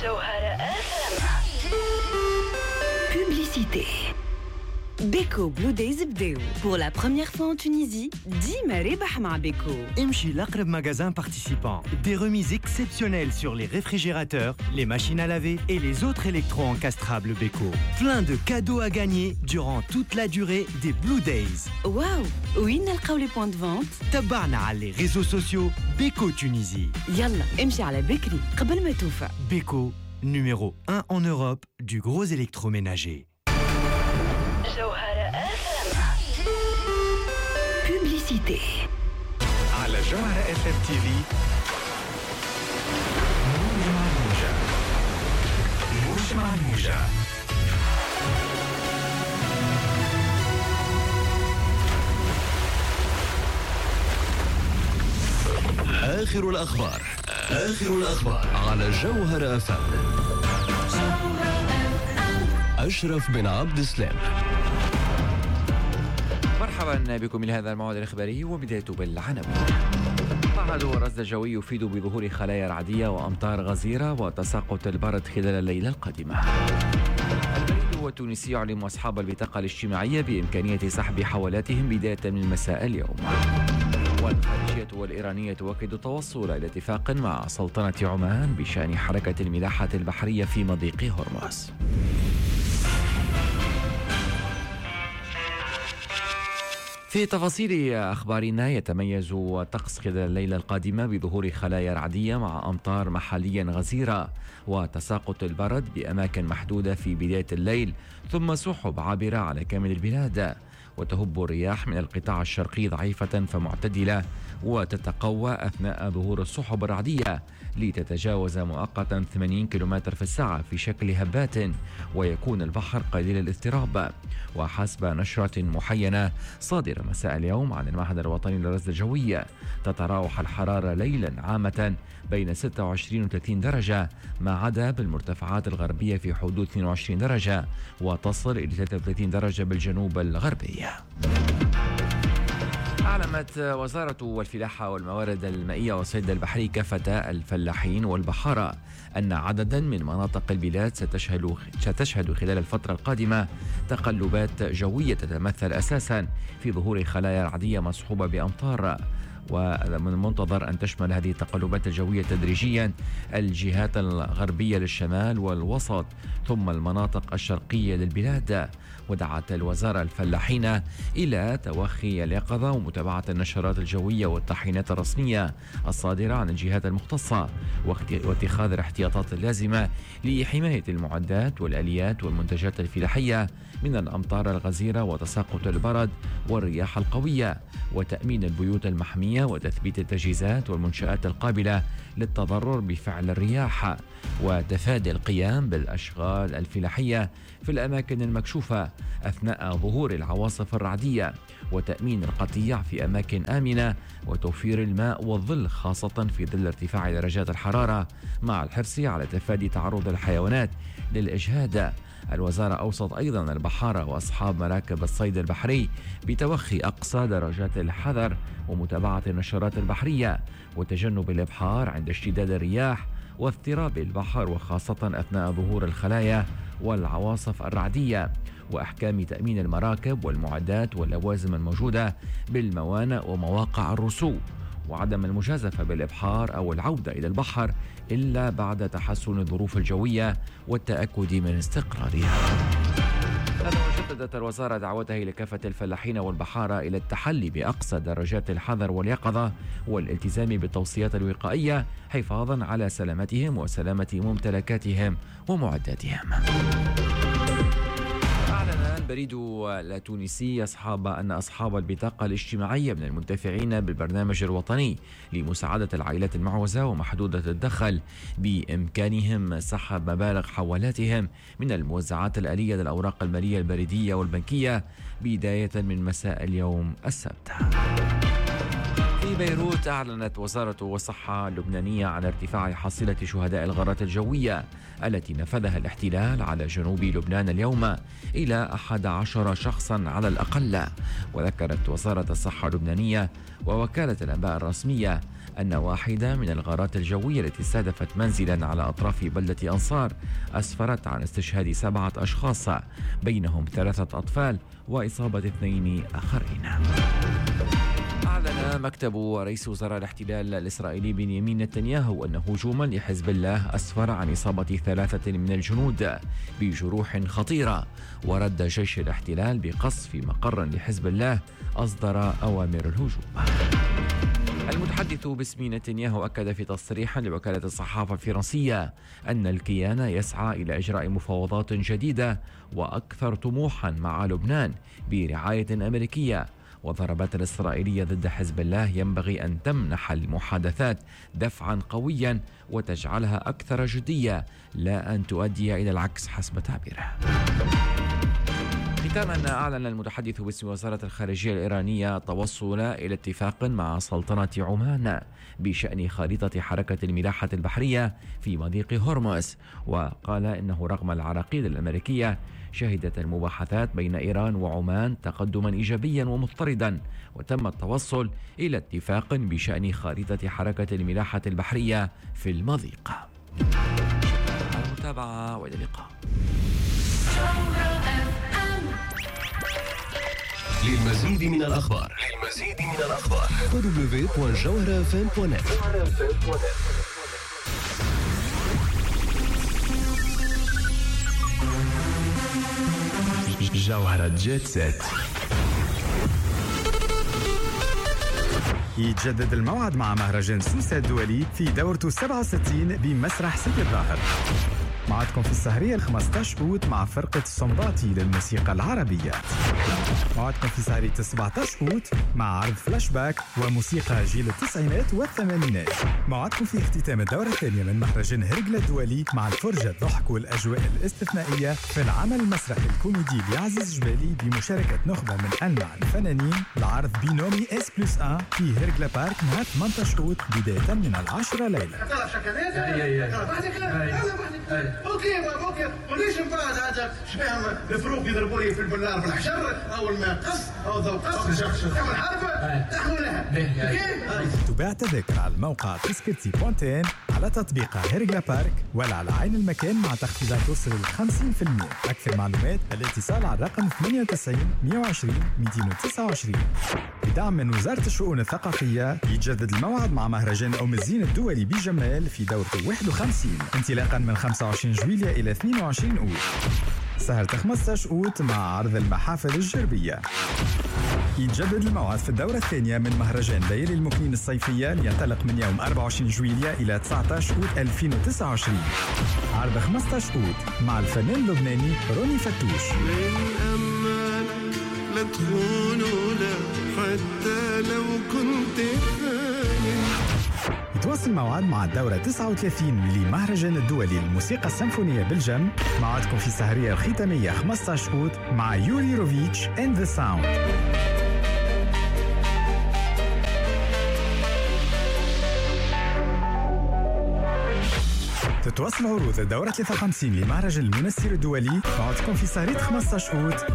جوهرة Publicité. Beko Blue Days بداو. Pour la première fois en Tunisie, ديما ربح مع بيكو. امشي لأقرب magasin participant. Des remises exceptionnelles sur les réfrigérateurs, les machines à laver et les autres électro-encastrables Beko. Plein de cadeaux à gagner durant toute la durée des Blue Days. Waouh, وين نلقاو les points de vente؟ تبعنا على les réseaux sociaux Beko Tunisie. يلا امشي على بكري قبل ما توفى. Beko, numéro 1 en Europe du gros électroménager. Publicité. على جوهرة FM TV موج مع الموجة. آخر الأخبار على جوهرة FM. أشرف بن عبد السلام. مرحبا بكم إلى هذا الموعد الإخباري وبداية بالعناوين. معهد الرصد الجوي يفيد بظهور خلايا رعدية وأمطار غزيرة وتساقط البرد خلال الليلة القادمة. البريد التونسي يعلم أصحاب البطاقة الاجتماعية بإمكانية سحب حوالاتهم بداية من مساء اليوم. والخارجية والإيرانية تؤكد التوصل إلى اتفاق مع سلطنة عمان بشأن حركة الملاحة البحرية في مضيق هرمز. في تفاصيل أخبارنا، يتميز الطقس خلال الليلة القادمة بظهور خلايا رعدية مع أمطار محليا غزيرة وتساقط البرد بأماكن محدودة في بداية الليل، ثم سحب عابرة على كامل البلاد. وتهب الرياح من القطاع الشرقي ضعيفة فمعتدلة وتتقوى أثناء ظهور السحب الرعدية لتتجاوز مؤقتا 80 كم في الساعة في شكل هبات، ويكون البحر قليل الاضطراب. وحسب نشرة محينة صادرة مساء اليوم عن المعهد الوطني للرصد الجوي، تتراوح الحرارة ليلا عامة بين 26 و 30 درجة، ما عدا بالمرتفعات الغربية في حدود 22 درجة، وتصل إلى 33 درجة بالجنوب الغربي. أعلنت وزارة الفلاحة والموارد المائية والصيد البحري كافة الفلاحين والبحارة أن عددا من مناطق البلاد ستشهد خلال الفترة القادمة تقلبات جوية تتمثل أساسا في ظهور خلايا رعدية مصحوبة بأمطار، ومن المنتظر أن تشمل هذه التقلبات الجوية تدريجيا الجهات الغربية للشمال والوسط ثم المناطق الشرقية للبلاد. ودعت الوزارة الفلاحين إلى توخي اليقظة ومتابعة النشرات الجوية والتحيينات الرسمية الصادرة عن الجهات المختصة واتخاذ الاحتياطات اللازمة لحماية المعدات والآليات والمنتجات الفلاحية من الأمطار الغزيرة وتساقط البرد والرياح القوية، وتأمين البيوت المحمية وتثبيت التجهيزات والمنشآت القابلة للتضرر بفعل الرياح، وتفادي القيام بالأشغال الفلاحية في الأماكن المكشوفة أثناء ظهور العواصف الرعدية، وتأمين القطيع في أماكن آمنة، وتوفير الماء والظل خاصة في ظل ارتفاع درجات الحرارة، مع الحرص على تفادي تعرض الحيوانات للإجهاد. الوزارة أوصت أيضا البحارة وأصحاب مراكب الصيد البحري بتوخي أقصى درجات الحذر ومتابعة النشرات البحرية وتجنب الإبحار عند اشتداد الرياح واضطراب البحر، وخاصة أثناء ظهور الخلايا والعواصف الرعدية، وأحكام تأمين المراكب والمعدات واللوازم الموجودة بالموانئ ومواقع الرسو، وعدم المجازفة بالإبحار أو العودة إلى البحر إلا بعد تحسن الظروف الجوية والتأكد من استقرارها. جددت الوزارة دعوتها إلى كافة الفلاحين والبحارة إلى التحلي بأقصى درجات الحذر واليقظة والالتزام بالتوصيات الوقائية حفاظا على سلامتهم وسلامة ممتلكاتهم ومعداتهم. أعلن البريد التونسي أن أصحاب البطاقة الاجتماعية من المنتفعين بالبرنامج الوطني لمساعدة العائلات المعوزة ومحدودة الدخل بإمكانهم سحب مبالغ حوالاتهم من الموزعات الآلية للأوراق المالية البريدية والبنكية بداية من مساء اليوم السبت. في بيروت أعلنت وزارة الصحة اللبنانية عن ارتفاع حصيلة شهداء الغارات الجوية التي نفذها الاحتلال على جنوب لبنان اليوم إلى 11 شخصا على الأقل. وذكرت وزارة الصحة اللبنانية ووكالة الأنباء الرسمية أن واحدة من الغارات الجوية التي استهدفت منزلا على أطراف بلدة أنصار أسفرت عن استشهاد 7 أشخاص بينهم 3 أطفال وإصابة 2 آخرين. أعلن مكتب رئيس وزراء الاحتلال الإسرائيلي بنيامين نتنياهو أن هجوما لحزب الله أسفر عن إصابة 3 من الجنود بجروح خطيرة. ورد جيش الاحتلال بقصف مقر لحزب الله أصدر أوامر الهجوم. المتحدث باسم نتنياهو أكد في تصريح لوكالة الصحافة الفرنسية أن الكيان يسعى إلى إجراء مفاوضات جديدة وأكثر طموحا مع لبنان برعاية أمريكية. والضربات الإسرائيلية ضد حزب الله ينبغي أن تمنح المحادثات دفعا قويا وتجعلها أكثر جدية لا أن تؤدي إلى العكس حسب تعبيره. ختاما أعلن المتحدث باسم وزارة الخارجية الإيرانية التوصل إلى اتفاق مع سلطنة عمان بشأن خريطة حركة الملاحة البحرية في مضيق هرمز. وقال إنه رغم العراقيل الأمريكية شهدت المباحثات بين إيران وعمان تقدما إيجابيا ومضطردا، وتم التوصل إلى اتفاق بشأن خريطة حركة الملاحة البحرية في المضيق. على المتابعة وإلى اللقاء. للمزيد من الأخبار www.jawharafm.net. جوهرة جيت سيت. يتجدد الموعد مع مهرجان سوسة الدولي في دورته 67 بمسرح سيد الظاهر. موعدكم في السهرية 15 أوت مع فرقة الصنباطي للموسيقى العربية. موعدكم في سهرية 17 أوت مع عرض فلاش باك وموسيقى جيل التسعينات والثمانينات. موعدكم في اختتام الدورة الثانية من مهرجان هرقلة الدولي مع الفرجة الضحك والأجواء الاستثنائية في العمل المسرحي الكوميدي لعزيز جبالي بمشاركة نخبة من أنواع الفنانين لعرض بينومي S+1 في هرقلة بارك نهار 18 أوت بداية من 10 ليلة. اوكي وليش بعد هذا شبيهم الفروق يضربوا لي في البلار بالحجر اول ما قص او ذو قص تعمل حربه تحولها. تباع تذاكر على الموقع تذكرتي.in على تطبيق هرقلة بارك ولا على عين المكان مع تخفيضات توصل ل 50%. أكثر معلومات الاتصال على الرقم 98 120 229. بدعم من وزارة الشؤون الثقافية يتجدد الموعد مع مهرجان أم الزين الدولي بجمال في دورته 51 انطلاقا من 25 جويلية إلى 22 أوت. سهرة 15 أوت مع عرض المحافل الجربية. يتجدد الموعد في الدورة الثانية من مهرجان ليالي المكنين الصيفية لينطلق من يوم 24 جويلية إلى 19 أوت 2029. عرض 15 أوت مع الفنان اللبناني روني فتوش. لا تخونوا لا حتى لو كنت خاين. يتواصل موعد مع الدورة 39 لمهرجان الدولي للموسيقى السيمفونية بالجم. موعدكم في السهرية الختامية 15 أوت مع يوري روفيتش and the Sound. تتواصل عروض الدورة 53 لمهرجان المنسير الدولي. موعدكم في سهرية 15 أوت